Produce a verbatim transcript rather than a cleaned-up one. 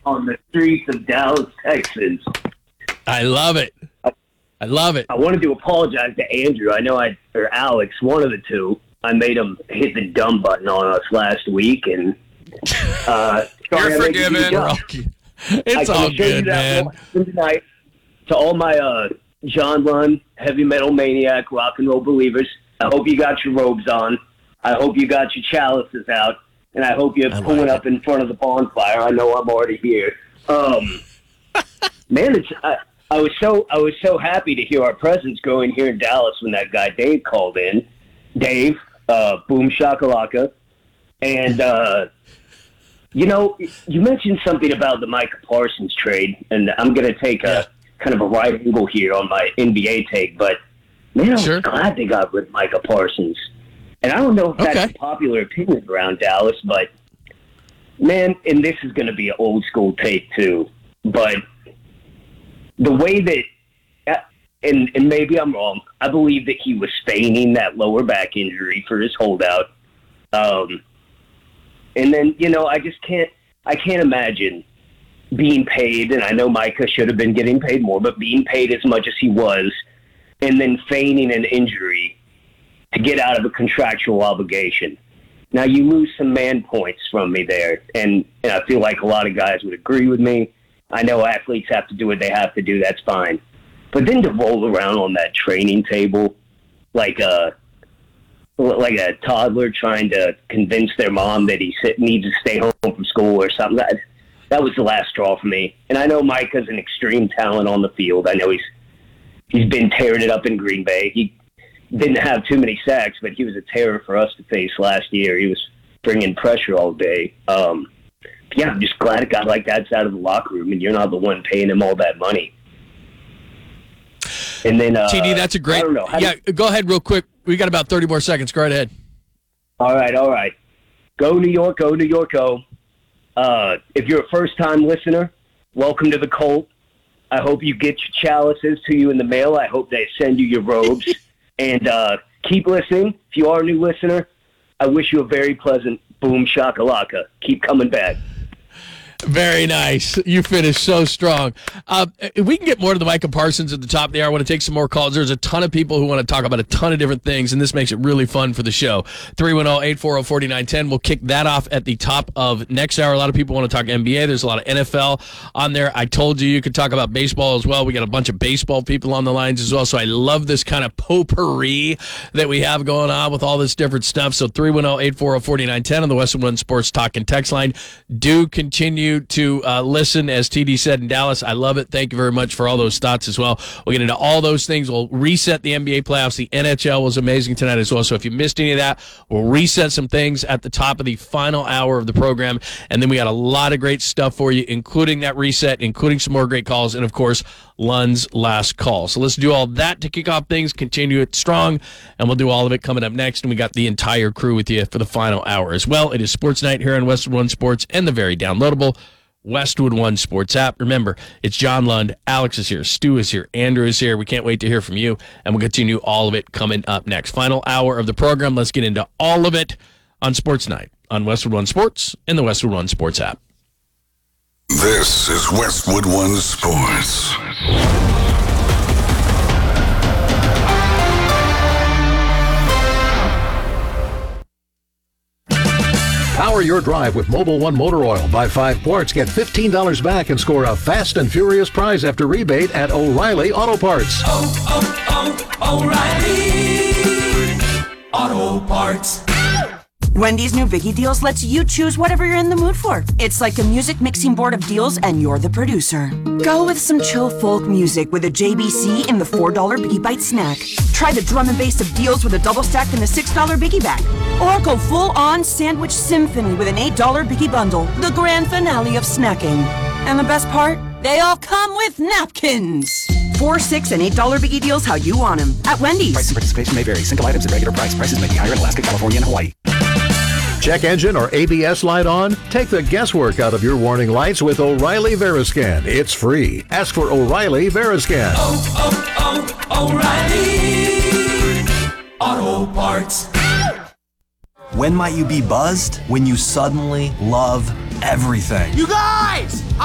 on the streets of Dallas, Texas. I love it. I love it. I wanted to apologize to Andrew. I know I or Alex, one of the two. I made him hit the dumb button on us last week, and uh, sorry You're I made you forgiven. do the It's all good, man. Tonight, to all my uh, John Lund, heavy metal maniac, rock and roll believers, I hope you got your robes on. I hope you got your chalices out, and I hope you're I pulling like up in front of the bonfire. I know I'm already here. Um, man, it's I, I was so I was so happy to hear our presence growing here in Dallas when that guy Dave called in. Dave, uh, Boom Shakalaka, and uh, you know, you mentioned something about the Micah Parsons trade, and I'm going to take a kind of a right angle here on my N B A take, but man, I'm Sure. glad they got rid of Micah Parsons. And I don't know if that's Okay. a popular opinion around Dallas, but man, and this is going to be an old school take too, but the way that, and, and maybe I'm wrong, I believe that he was feigning that lower back injury for his holdout. Um, and then, you know, I just can't, I can't imagine being paid, and I know Micah should have been getting paid more, but being paid as much as he was, and then feigning an injury to get out of a contractual obligation. Now, you lose some man points from me there, and, and I feel like a lot of guys would agree with me. I know athletes have to do what they have to do, that's fine. But then to roll around on that training table like a, like a toddler trying to convince their mom that he needs to stay home from school or something, that, that was the last straw for me. And I know Micah's an extreme talent on the field. I know he's he's been tearing it up in Green Bay. He didn't have too many sacks, but he was a terror for us to face last year. He was bringing pressure all day. Um, yeah, I'm just glad a guy like that's out of the locker room, and you're not the one paying him all that money. And then, uh, T D, that's a great. I don't know. How Yeah, do, go ahead real quick. We got about thirty more seconds. Go right ahead. all right, all right. Go New York, go New York, go. Uh, if you're a first-time listener, welcome to the cult. I hope you get your chalices to you in the mail. I hope they send you your robes. And uh, keep listening. If you are a new listener, I wish you a very pleasant boom shakalaka. Keep coming back. Very nice. You finished so strong. Uh, we can get more to the Micah Parsons at the top there. I want to take some more calls. There's a ton of people who want to talk about a ton of different things, and this makes it really fun for the show. three one zero, eight four zero, four nine one zero. We'll kick that off at the top of next hour. A lot of people want to talk N B A. There's a lot of N F L on there. I told you you could talk about baseball as well. We got a bunch of baseball people on the lines as well, so I love this kind of potpourri that we have going on with all this different stuff. So three one zero, eight four zero, four nine one zero on the Westwood One Sports Talk and Text line. Do continue to uh, listen, as T D said in Dallas. I love it. Thank you very much for all those thoughts as well. We'll get into all those things. We'll reset the N B A playoffs. The N H L was amazing tonight as well. So if you missed any of that, we'll reset some things at the top of the final hour of the program. And then we got a lot of great stuff for you, including that reset, including some more great calls, and of course, Lund's last call. So let's do all that to kick off things, continue it strong, and we'll do all of it coming up next. And we got the entire crew with you for the final hour as well. It is Sports Night here on Westwood One Sports and the very downloadable Westwood One Sports app. Remember, it's John Lund, Alex is here, Stu is here, Andrew is here. We can't wait to hear from you, and we'll continue all of it coming up next. Final hour of the program. Let's get into all of it on Sports Night on Westwood One Sports and the Westwood One Sports app. This is Westwood One Sports. Power your drive with Mobil One Motor Oil. Buy five quarts, get fifteen dollars back, and score a fast and furious prize after rebate at O'Reilly Auto Parts. Oh, oh, oh, O'Reilly Auto Parts. Wendy's new Biggie Deals lets you choose whatever you're in the mood for. It's like a music mixing board of deals, and you're the producer. Go with some chill folk music with a J B C in the four dollar Biggie Bite snack. Try the drum and bass of deals with a double stack in the six dollar Biggie bag. Or go full-on sandwich symphony with an eight dollar Biggie bundle, the grand finale of snacking. And the best part? They all come with napkins. Four, six, and eight dollar Biggie Deals how you want them at Wendy's. Price and participation may vary. Single items at regular price. Prices may be higher in Alaska, California, and Hawaii. Check engine or A B S light on? Take the guesswork out of your warning lights with O'Reilly Veriscan. It's free. Ask for O'Reilly Veriscan. Oh, oh, oh, O'Reilly Auto Parts. When might you be buzzed? When you suddenly love everything. You guys!